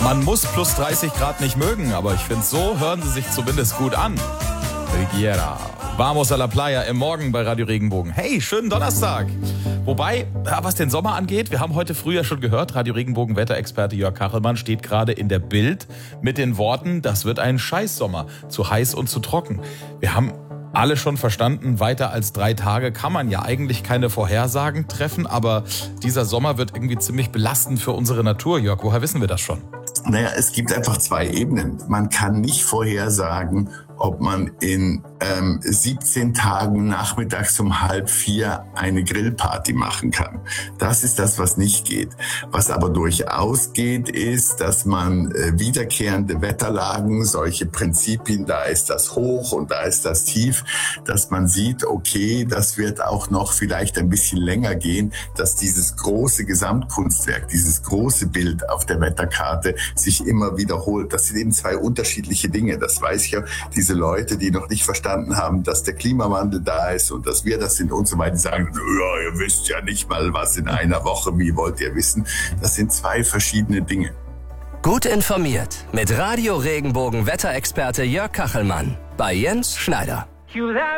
Man muss plus 30 Grad nicht mögen, aber ich finde, so hören sie sich zumindest gut an. Rigiera. Vamos a la Playa im Morgen bei Radio Regenbogen. Hey, schönen Donnerstag. Wobei, was den Sommer angeht, wir haben heute früh ja schon gehört, Radio Regenbogen Wetterexperte Jörg Kachelmann steht gerade in der Bild mit den Worten, das wird ein Scheißsommer, zu heiß und zu trocken. Wir haben alle schon verstanden, weiter als 3 Tage kann man ja eigentlich keine Vorhersagen treffen, aber dieser Sommer wird irgendwie ziemlich belastend für unsere Natur. Jörg, woher wissen wir das schon? Naja, es gibt einfach 2 Ebenen. Man kann nicht vorhersagen, ob man in 17 Tagen nachmittags um 3:30 eine Grillparty machen kann. Das ist das, was nicht geht. Was aber durchaus geht, ist, dass man wiederkehrende Wetterlagen, solche Prinzipien, da ist das Hoch und da ist das Tief, dass man sieht, okay, das wird auch noch vielleicht ein bisschen länger gehen, dass dieses große Gesamtkunstwerk, dieses große Bild auf der Wetterkarte sich immer wiederholt. Das sind eben 2 unterschiedliche Dinge. Das weiß ich ja, diese Leute, die noch nicht verstanden haben, dass der Klimawandel da ist und dass wir das sind und so weiter, die sagen, ja, ihr wisst ja nicht mal was in einer Woche, wie wollt ihr wissen? Das sind 2 verschiedene Dinge. Gut informiert mit Radio Regenbogen Wetterexperte Jörg Kachelmann bei Jens Schneider.